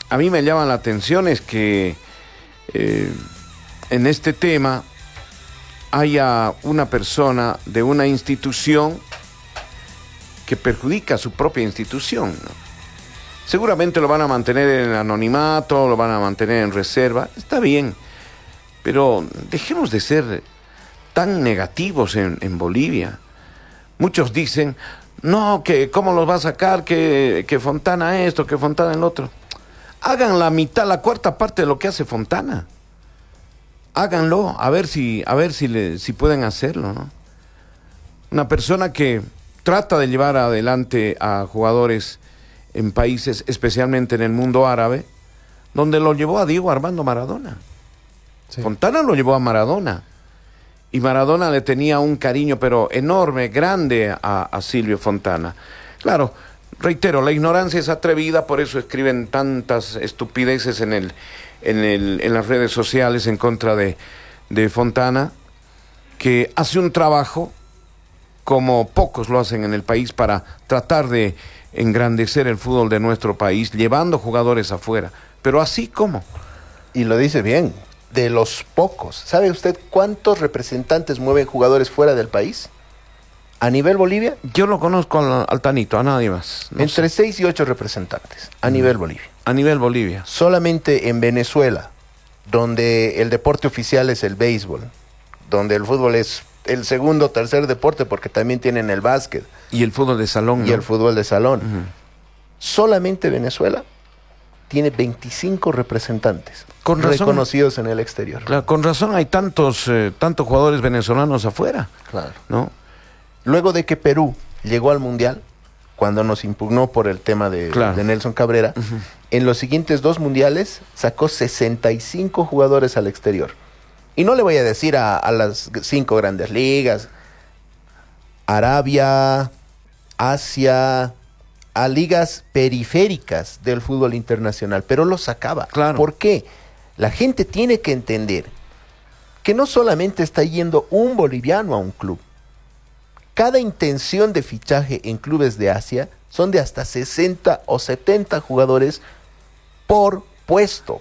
a mí me llama la atención es que en este tema haya una persona de una institución que perjudica a su propia institución, ¿no? Seguramente lo van a mantener en anonimato, lo van a mantener en reserva, está bien, pero dejemos de ser tan negativos en Bolivia. Muchos dicen, no, que cómo los va a sacar, que Fontana esto, que Fontana el otro. Hagan la mitad, la cuarta parte de lo que hace Fontana. Háganlo, a ver si pueden hacerlo, ¿no? Una persona que trata de llevar adelante a jugadores en países, especialmente en el mundo árabe, donde lo llevó a Diego Armando Maradona. Sí. Fontana lo llevó a Maradona. Y Maradona le tenía un cariño, pero enorme, grande a Silvio Fontana. Claro, reitero, la ignorancia es atrevida, por eso escriben tantas estupideces en las redes sociales en contra de Fontana, que hace un trabajo como pocos lo hacen en el país para tratar de engrandecer el fútbol de nuestro país, llevando jugadores afuera. Pero así como. Y lo dice bien, de los pocos. ¿Sabe usted cuántos representantes mueven jugadores fuera del país? A nivel Bolivia. Yo lo conozco al Tanito, a nadie más. No entre 6 y 8 representantes, a nivel Bolivia. A nivel Bolivia. Solamente en Venezuela, donde el deporte oficial es el béisbol, donde el fútbol es el segundo o tercer deporte, porque también tienen el básquet. Y el fútbol de salón. Y ¿no? el fútbol de salón. Solamente Venezuela tiene 25 representantes reconocidos en el exterior. Claro, con razón hay tantos jugadores venezolanos afuera. Claro. ¿No? Luego de que Perú llegó al Mundial, cuando nos impugnó por el tema de Nelson Cabrera, en los siguientes 2 mundiales sacó 65 jugadores al exterior. Y no le voy a decir a las 5 grandes ligas, Arabia, Asia, a ligas periféricas del fútbol internacional, pero los sacaba. Claro. ¿Por qué? La gente tiene que entender que no solamente está yendo un boliviano a un club. Cada intención de fichaje en clubes de Asia son de hasta 60 o 70 jugadores por puesto.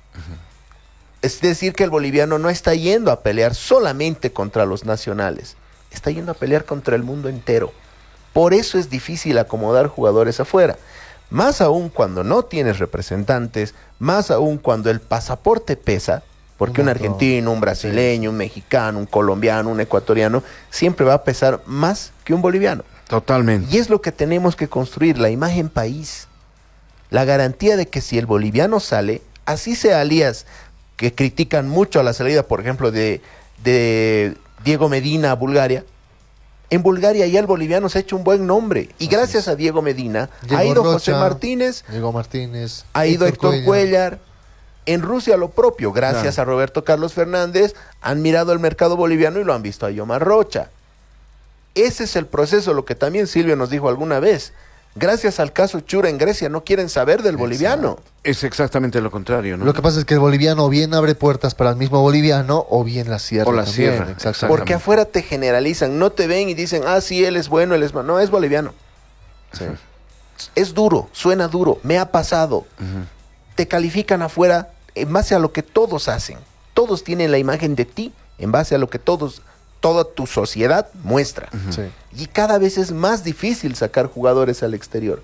Es decir, que el boliviano no está yendo a pelear solamente contra los nacionales, está yendo a pelear contra el mundo entero. Por eso es difícil acomodar jugadores afuera. Más aún cuando no tienes representantes, más aún cuando el pasaporte pesa, porque un argentino, un brasileño, un mexicano, un colombiano, un ecuatoriano, siempre va a pesar más que un boliviano. Totalmente. Y es lo que tenemos que construir, la imagen país. La garantía de que si el boliviano sale, así sea Elías, que critican mucho a la salida, por ejemplo, de Diego Medina a Bulgaria. En Bulgaria ya el boliviano se ha hecho un buen nombre. Y gracias a Diego Medina ha ido José Martínez, ha ido Héctor Cuellar. En Rusia lo propio, gracias a Roberto Carlos Fernández, han mirado el mercado boliviano y lo han visto a Yomar Rocha. Ese es el proceso, lo que también Silvio nos dijo alguna vez. Gracias al caso Chura en Grecia no quieren saber del boliviano. Es exactamente lo contrario, ¿no? Lo que pasa es que el boliviano o bien abre puertas para el mismo boliviano o bien la cierra. O la cierra, exactamente. Porque afuera te generalizan, no te ven y dicen, sí, él es bueno, él es malo. No, es boliviano. Sí. Es duro, suena duro, me ha pasado. Te califican afuera en base a lo que todos hacen. Todos tienen la imagen de ti en base a lo que toda tu sociedad muestra. Sí. Y cada vez es más difícil sacar jugadores al exterior.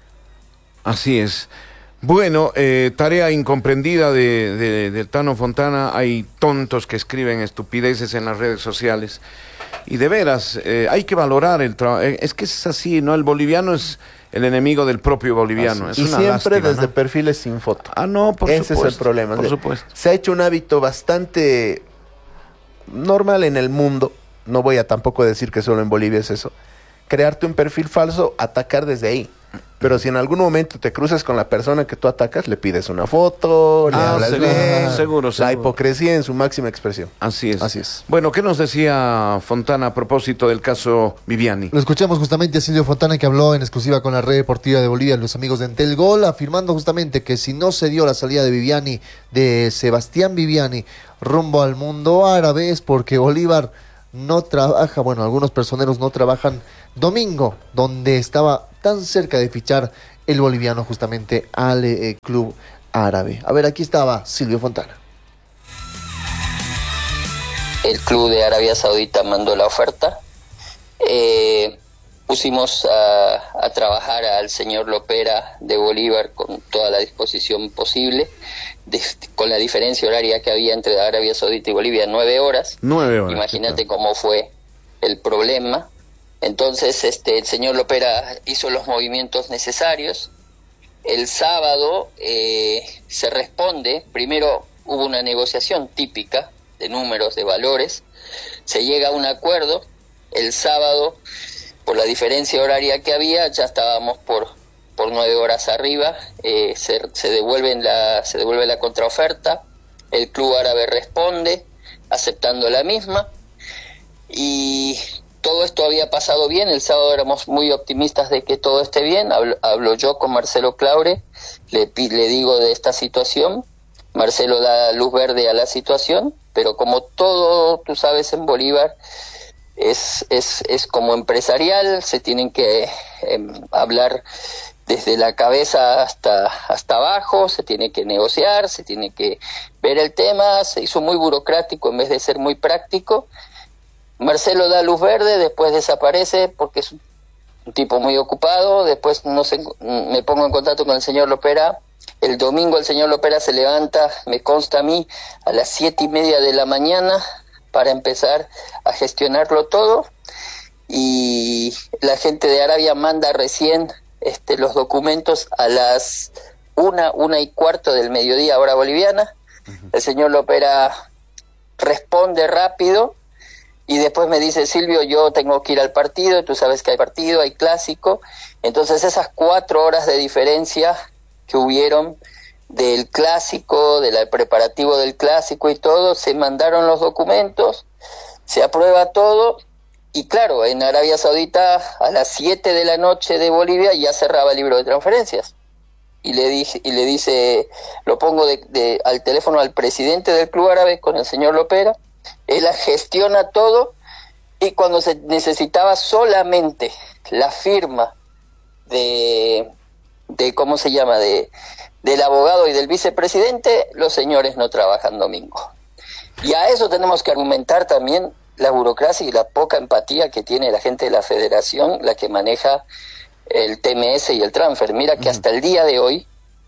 Así es. Bueno, tarea incomprendida de Tano Fontana. Hay tontos que escriben estupideces en las redes sociales. Y de veras, hay que valorar el trabajo. Es que es así, ¿no? El boliviano es el enemigo del propio boliviano. Es y una siempre lástima, desde ¿no? perfiles sin foto. No, por Ese supuesto. es el problema. Por supuesto. Se ha hecho un hábito bastante normal en el mundo. No voy a tampoco decir que solo en Bolivia es eso. Crearte un perfil falso, atacar desde ahí. Pero si en algún momento te cruzas con la persona que tú atacas, le pides una foto, le hablas bien. Seguro. La hipocresía en su máxima expresión. Así es. Así es. Bueno, ¿qué nos decía Fontana a propósito del caso Viviani? Lo escuchamos justamente a Silvio Fontana, que habló en exclusiva con la Red Deportiva de Bolivia, los amigos de Entel Gol, afirmando justamente que si no se dio la salida de Viviani, de Sebastián Viviani, rumbo al mundo árabe, es porque Bolívar no trabaja, algunos personeros no trabajan domingo, donde estaba tan cerca de fichar el boliviano justamente al club Árabe. A ver, aquí estaba Silvio Fontana. El club de Arabia Saudita mandó la oferta. Pusimos a trabajar al señor Lopera de Bolívar con toda la disposición posible, con la diferencia horaria que había entre Arabia Saudita y Bolivia, 9 horas. 9 horas. Imagínate cómo fue el problema. Entonces el señor Lopera hizo los movimientos necesarios. El sábado se responde, primero hubo una negociación típica de números, de valores, se llega a un acuerdo. El sábado, por la diferencia horaria que había, ya estábamos por 9 horas arriba. Se devuelve la contraoferta, el club árabe responde aceptando la misma, y todo esto había pasado bien. El sábado éramos muy optimistas de que todo esté bien. Hablo yo con Marcelo Claure, le digo de esta situación. Marcelo da luz verde a la situación, pero como todo, tú sabes, en Bolívar es como empresarial, se tienen que hablar desde la cabeza hasta abajo, se tiene que negociar, se tiene que ver el tema. Se hizo muy burocrático en vez de ser muy práctico. Marcelo da luz verde, después desaparece porque es un tipo muy ocupado. Después me pongo en contacto con el señor Lopera. El domingo el señor Lopera se levanta, me consta a mí, a las 7:30 de la mañana para empezar a gestionarlo todo, y la gente de Arabia manda recién los documentos a las 1:15 del mediodía, hora boliviana. El señor Lopera responde rápido y después me dice: Silvio, yo tengo que ir al partido, tú sabes que hay partido, hay clásico. Entonces esas 4 horas de diferencia que hubieron del clásico, del preparativo del clásico y todo, se mandaron los documentos, se aprueba todo, y claro, en Arabia Saudita a las 7 de la noche de Bolivia ya cerraba el libro de transferencias. Y le dice, lo pongo al teléfono al presidente del club árabe con el señor Lopera, él gestiona todo, y cuando se necesitaba solamente la firma ¿cómo se llama?, del abogado y del vicepresidente, los señores no trabajan domingo. Y a eso tenemos que argumentar también la burocracia y la poca empatía que tiene la gente de la federación, la que maneja el TMS y el transfer. Mira que hasta el día de hoy,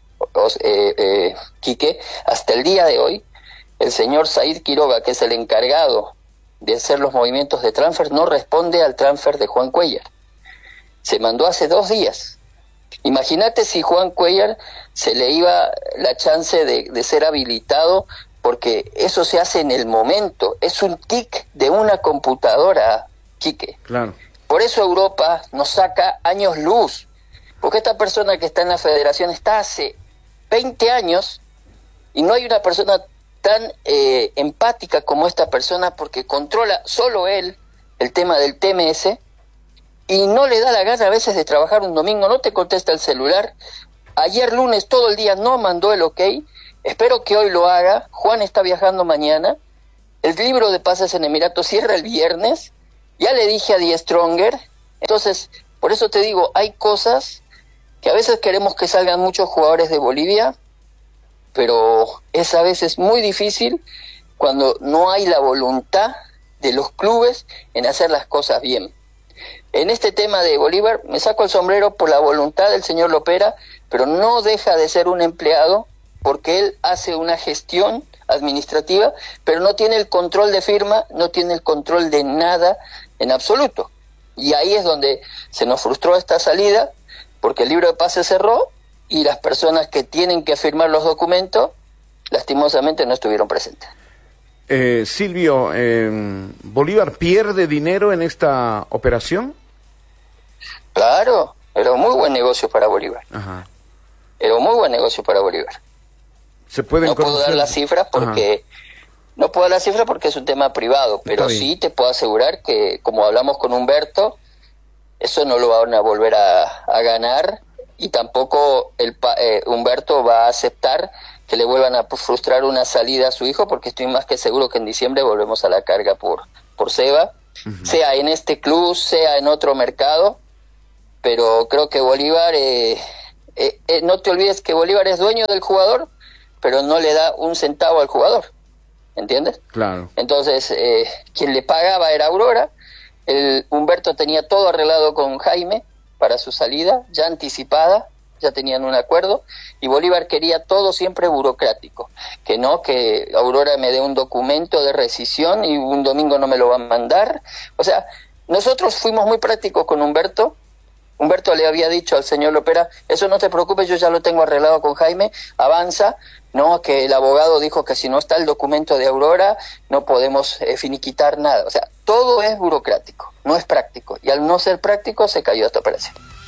Quique, hasta el día de hoy, el señor Said Quiroga, que es el encargado de hacer los movimientos de transfer, no responde al transfer de Juan Cuellar. Se mandó hace 2 días. Imagínate si Juan Cuellar se le iba la chance de ser habilitado, porque eso se hace en el momento, es un tic de una computadora, Quique. Claro. Por eso Europa nos saca años luz, porque esta persona que está en la federación está hace 20 años y no hay una persona tan empática como esta persona, porque controla solo él el tema del TMS. Y no le da la gana a veces de trabajar un domingo, no te contesta el celular. Ayer lunes todo el día no mandó el ok, espero que hoy lo haga. Juan está viajando mañana, el libro de pases en Emiratos cierra el viernes, ya le dije a Die Stronger. Entonces, por eso te digo, hay cosas que a veces queremos que salgan muchos jugadores de Bolivia, pero es a veces muy difícil cuando no hay la voluntad de los clubes en hacer las cosas bien. En este tema de Bolívar me saco el sombrero por la voluntad del señor Lopera, pero no deja de ser un empleado, porque él hace una gestión administrativa, pero no tiene el control de firma, no tiene el control de nada en absoluto. Y ahí es donde se nos frustró esta salida, porque el libro de pases cerró y las personas que tienen que firmar los documentos lastimosamente no estuvieron presentes. Silvio, ¿Bolívar pierde dinero en esta operación? Claro, era un muy buen negocio para Bolívar. Ajá. Era un muy buen negocio para Bolívar. ¿Se pueden No puedo dar las cifras porque no puedo dar las cifras porque es un tema privado, pero sí te puedo asegurar que, como hablamos con Humberto, eso no lo van a volver a ganar, y tampoco Humberto va a aceptar que le vuelvan a frustrar una salida a su hijo, porque estoy más que seguro que en diciembre volvemos a la carga por Seba, sea en este club, sea en otro mercado. Pero creo que Bolívar no te olvides que Bolívar es dueño del jugador, pero no le da un centavo al jugador, ¿entiendes? Claro. Entonces, quien le pagaba era Aurora. Humberto tenía todo arreglado con Jaime para su salida, ya anticipada, ya tenían un acuerdo, y Bolívar quería todo siempre burocrático, que Aurora me dé un documento de rescisión y un domingo no me lo va a mandar. O sea, nosotros fuimos muy prácticos con Humberto. Humberto le había dicho al señor Lopera, eso no te preocupes, yo ya lo tengo arreglado con Jaime, avanza, no, que el abogado dijo que si no está el documento de Aurora no podemos finiquitar nada. O sea, todo es burocrático, no es práctico, y al no ser práctico se cayó esta operación.